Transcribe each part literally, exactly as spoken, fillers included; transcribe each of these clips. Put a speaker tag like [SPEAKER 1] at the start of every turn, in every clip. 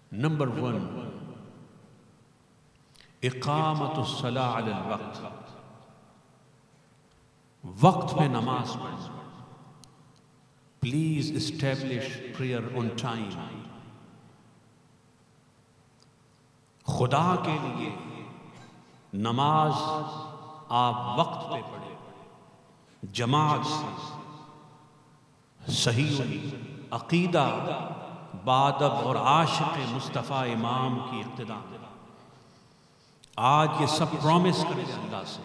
[SPEAKER 1] Number one, اقامت الصلاۃ علی الوقت، وقت میں نماز پڑھنا. Please establish prayer on time. خدا کے لیے نماز آپ وقت پہ پڑھیں، جماعت سے، صحیح عقیدہ، بادب اور عاشق مصطفیٰ امام کی اقتداء. آج یہ سب پرومس کریں اللہ سے.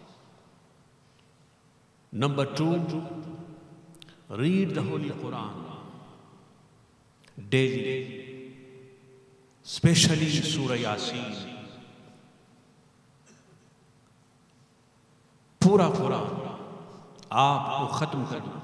[SPEAKER 1] Number two, read the Holi Quran daily, especially سورہ یاسین. پورا قرآن آپ کو ختم کرنا،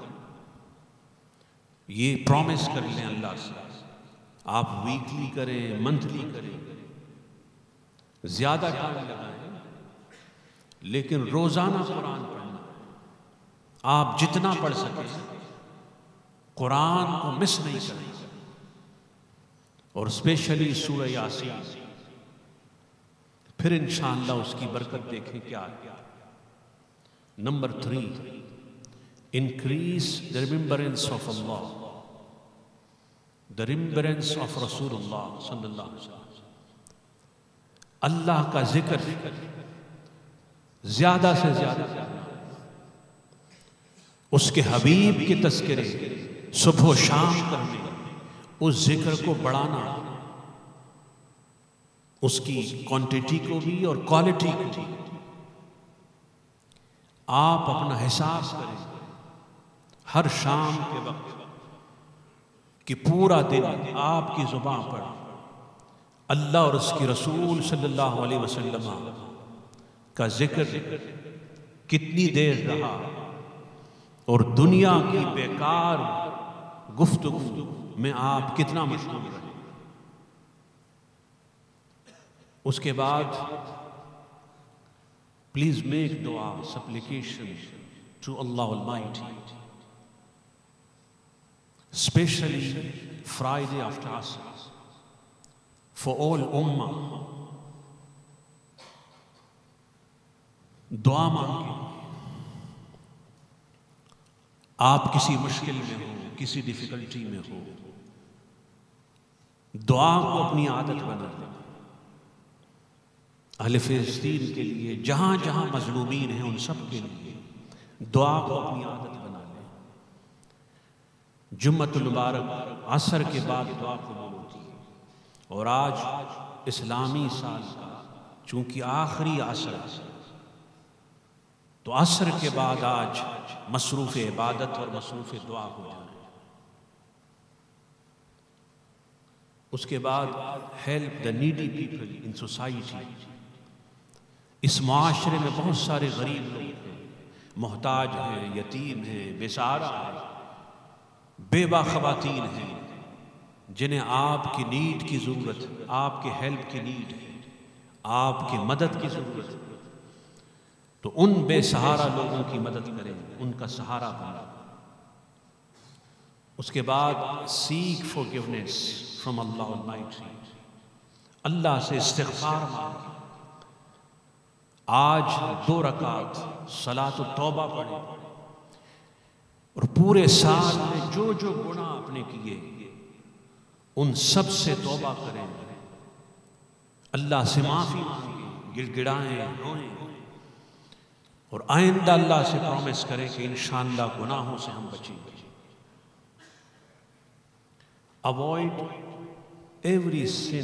[SPEAKER 1] یہ پرومس کر لیں اللہ سے. آپ ویکلی کریں، منتھلی کریں، زیادہ ٹائم لگائیں، لیکن روزانہ قرآن پڑھنا. آپ جتنا پڑھ سکیں قرآن کو مس نہیں کریں، اور اسپیشلی سورہ یاسین. پھر انشاءاللہ اس کی برکت دیکھیں کیا ہے. Number three, increase the remembrance of Allah, the remembrance of رسول اللہ صلی اللہ علیہ وسلم. اللہ کا ذکر زیادہ سے زیادہ کرنا، اس کے حبیب کے تذکرے صبح و شام کرنے، اس ذکر کو بڑھانا، اس کی کوانٹیٹی کو بھی اور کوالٹی کو بھی. آپ اپنا حساب کریں ہر شام کے وقت کہ پورا دن آپ کی زبان پر اللہ اور اس کی رسول صلی اللہ علیہ وسلم کا ذکر کتنی دیر رہا، اور دنیا کی بیکار گفتگو میں آپ کتنا مشغول رہے. اس کے بعد پلیز میک دعا، supplication to Allah Almighty, especially Friday after Asr, for all Ummah. دعا مانگیں. آپ کسی مشکل میں ہو، کسی ڈیفیکلٹی میں ہو، دعا کو اپنی عادت بنا لیں. اہل فلسطین کے لیے، جہاں جہاں مظلومین ہیں، ان سب کے لیے دعا کو اپنی عادت بنا لیں. جمعۃ المبارک عصر کے بعد دعا قبول ہوتی ہے، اور آج اسلامی سال کا چونکہ آخری عصر ہے، تو عصر کے بعد آج مصروف عبادت اور مصروف دعا ہو جائے. اس کے بعد help the needy people in society. اس معاشرے میں بہت سارے غریب لوگ ہیں، محتاج ہیں، یتیم ہیں، بے سہارا ہیں، بیوہ خواتین ہیں، جنہیں آپ کی نیڈ کی ضرورت، آپ کے ہیلپ کی نیڈ ہے، آپ کی مدد کی ضرورت ہے. تو ان بے سہارا لوگوں کی مدد کریں، ان کا سہارا بنیں. اس کے بعد سیک forgiveness from اللہ Almighty. اللہ سے استغفار مانگیں. آج دو رکعت صلاۃ التوبہ پڑھیں، اور پورے سال میں جو جو گناہ آپ نے کیے ان سب سے توبہ کریں. اللہ سے معافی مانگیں، گڑ گڑائیں، روئیں، اور آئندہ اللہ سے پرومس کریں کہ انشاءاللہ گناہوں سے ہم بچیں گے. Avoid every sin,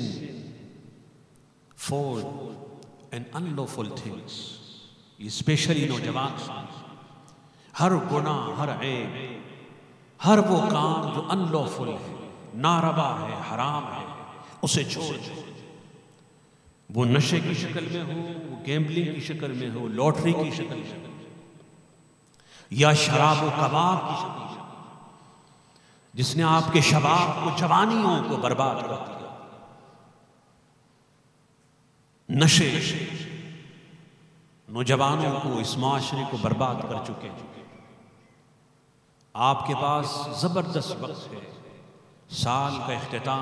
[SPEAKER 1] fault and unlawful things. یہ اسپیشلی نوجوان، ہر گناہ، ہر عیب، ہر وہ کام جو unlawful ہے، ناروا ہے، حرام ہے، اسے چھوڑ دیں. وہ نشے کی شکل میں ہو، وہ گیمبلنگ کی شکل میں ہو، لوٹری کی شکل میں ہو، یا شراب و کباب کی شکل میں، جس نے آپ کے شباب کو، جوانیوں کو برباد کر دیا. نشے نوجوانوں کو، اس معاشرے کو برباد کر چکے ہیں. آپ کے پاس زبردست وقت ہے، سال کا اختتام